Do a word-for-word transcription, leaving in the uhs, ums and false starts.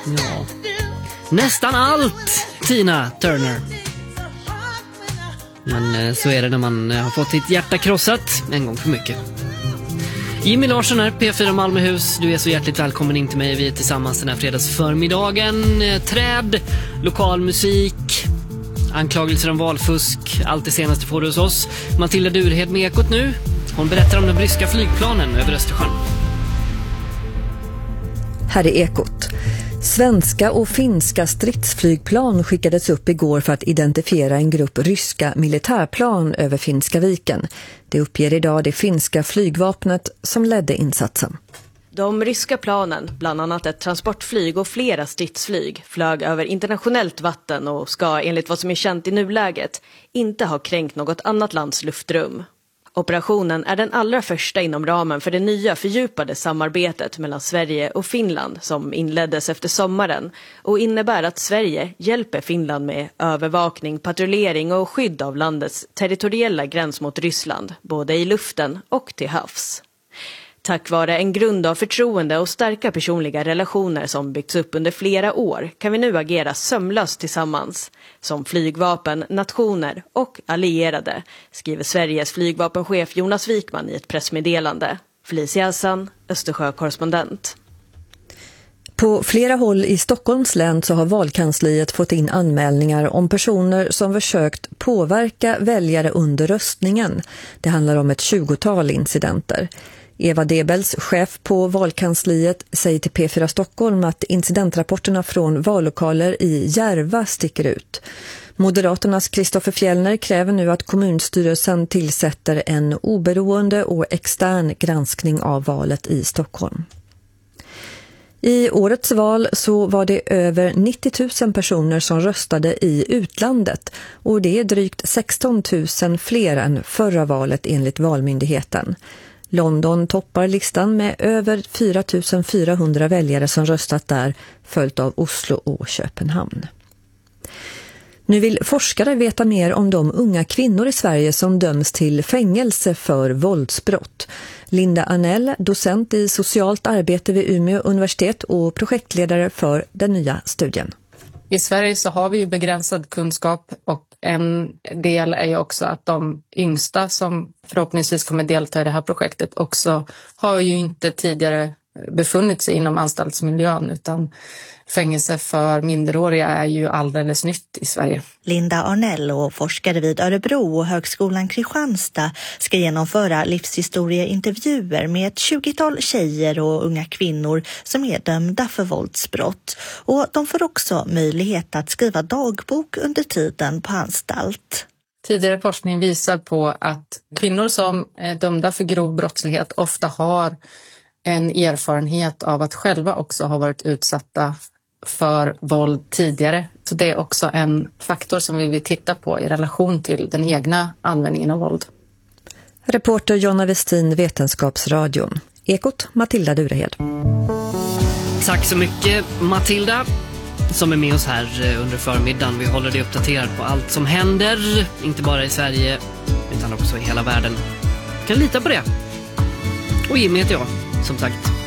Ja. Nästan allt, Tina Turner. Men så är det när man har fått sitt hjärta krossat en gång för mycket. Jimmy Larsson här, P fyra Malmöhus. Du är så hjärtligt välkommen in till mig. Vi är tillsammans den här fredagsförmiddagen. Träd, lokal musik, anklagelser om valfusk. Allt det senaste får du hos oss. Matilda Durhed med Ekot nu. Hon berättar om de ryska flygplanen över Östersjön. Här är Ekot. Svenska och finska stridsflygplan skickades upp igår för att identifiera en grupp ryska militärplan över Finska viken. Det uppger idag det finska flygvapnet som ledde insatsen. De ryska planen, bland annat ett transportflyg och flera stridsflyg, flög över internationellt vatten och ska enligt vad som är känt i nuläget inte ha kränkt något annat lands luftrum. Operationen är den allra första inom ramen för det nya fördjupade samarbetet mellan Sverige och Finland som inleddes efter sommaren och innebär att Sverige hjälper Finland med övervakning, patrullering och skydd av landets territoriella gräns mot Ryssland, både i luften och till havs. Tack vare en grund av förtroende och starka personliga relationer som byggts upp under flera år kan vi nu agera sömlöst tillsammans som flygvapen, nationer och allierade, skriver Sveriges flygvapenchef Jonas Wikman i ett pressmeddelande. Felicia Hassan, Östersjö-korrespondent. På flera håll i Stockholms län så har valkansliet fått in anmälningar om personer som försökt påverka väljare under röstningen. Det handlar om ett tjugotal incidenter. Eva Debels, chef på valkansliet, säger till P fyra Stockholm att incidentrapporterna från vallokaler i Järva sticker ut. Moderaternas Kristoffer Fjellner kräver nu att kommunstyrelsen tillsätter en oberoende och extern granskning av valet i Stockholm. I årets val så var det över nittio tusen personer som röstade i utlandet och det är drygt sexton tusen fler än förra valet enligt Valmyndigheten. London toppar listan med över fyra tusen fyrahundra väljare som röstat där, följt av Oslo och Köpenhamn. Nu vill forskare veta mer om de unga kvinnor i Sverige som döms till fängelse för våldsbrott. Linda Arnell, docent i socialt arbete vid Umeå universitet och projektledare för den nya studien. I Sverige så har vi ju begränsad kunskap och en del är ju också att de yngsta som förhoppningsvis kommer delta i det här projektet också har ju inte tidigare befunnit sig inom anstaltsmiljön utan fängelse för minderåriga är ju alldeles nytt i Sverige. Linda Arnell och forskare vid Örebro och Högskolan Kristianstad ska genomföra livshistorieintervjuer med ett tjugotal tjejer och unga kvinnor som är dömda för våldsbrott. Och de får också möjlighet att skriva dagbok under tiden på anstalt. Tidigare forskning visar på att kvinnor som är dömda för grov brottslighet ofta har en erfarenhet av att själva också ha varit utsatta för våld tidigare. Så det är också en faktor som vi vill titta på i relation till den egna användningen av våld. Reporter Jonna Westin, Vetenskapsradion. Ekot, Matilda Durhed. Tack så mycket, Matilda, som är med oss här under förmiddagen. Vi håller dig uppdaterad på allt som händer, inte bara i Sverige utan också i hela världen. Kan lita på det. Och Jimmy heter jag, som sagt.